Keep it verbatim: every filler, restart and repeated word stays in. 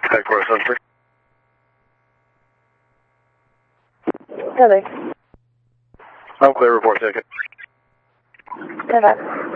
Headquarters seven three. Heather. I'm clear, report ticket. Stand by.